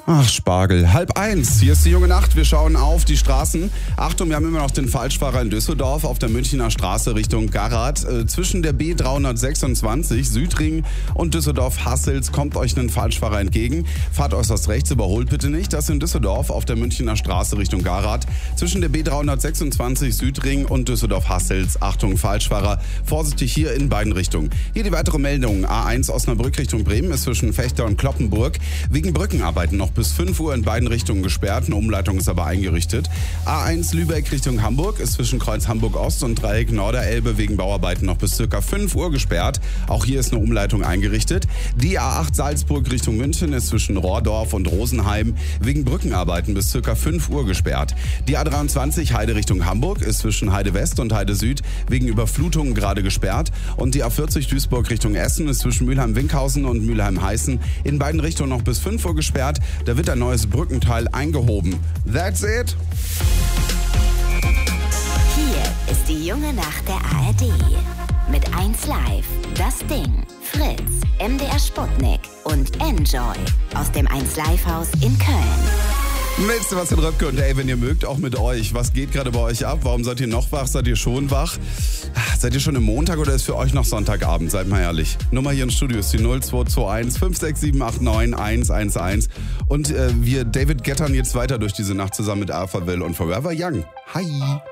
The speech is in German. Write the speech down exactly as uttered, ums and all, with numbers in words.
Ach, Spargel. Halb eins. Hier ist die junge Nacht. Wir schauen auf die Straßen. Achtung, wir haben immer noch den Falschfahrer in Düsseldorf auf der Münchner Straße Richtung Garat. Äh, zwischen der B dreihundertsechsundzwanzig Südring und Düsseldorf-Hassels kommt euch ein Falschfahrer entgegen. Fahrt äußerst rechts, überholt bitte nicht. Das ist in Düsseldorf auf der Münchner Straße Richtung Garat. Zwischen der B dreihundertsechsundzwanzig Südring und Düsseldorf-Hassels. Achtung, Falschfahrer. Vorsichtig hier in beiden Richtungen. Hier die weitere Meldung. A eins Osnabrück Richtung Bremen ist zwischen Fechter und Kloppenburg wegen Brückenarbeiten noch bis fünf Uhr in beiden Richtungen gesperrt. Eine Umleitung ist aber eingerichtet. A eins Lübeck Richtung Hamburg ist zwischen Kreuz Hamburg Ost und Dreieck Norderelbe wegen Bauarbeiten noch bis ca. fünf Uhr gesperrt. Auch hier ist eine Umleitung eingerichtet. Die A acht Salzburg Richtung München ist zwischen Rohrdorf und Rosenheim wegen Brückenarbeiten bis ca. fünf Uhr gesperrt. Die A dreiundzwanzig Heide Richtung Hamburg ist zwischen Heide West und Heide Süd wegen Überflutungen gerade gesperrt. Und die A vierzig Duisburg Richtung Essen ist zwischen Mülheim-Winkhausen und Mülheim-Heißen in beiden Richtungen noch bis fünf Uhr gesperrt. Da wird ein neues Brückenteil eingehoben. That's it. Hier ist die junge Nacht der A R D. Mit eins Live, Das Ding, Fritz, M D R Sputnik und Enjoy aus dem eins Live Haus in Köln. Mit Sebastian Röpke und ey, wenn ihr mögt, auch mit euch. Was geht gerade bei euch ab? Warum seid ihr noch wach? Seid ihr schon wach? Seid ihr schon im Montag oder ist für euch noch Sonntagabend? Seid mal ehrlich. Nummer hier im Studio ist die null zwei zwei eins fünf sechs sieben acht neun eins eins eins. Und äh, wir David Gettern jetzt weiter durch diese Nacht zusammen mit Alphaville und Forever Young. Hi!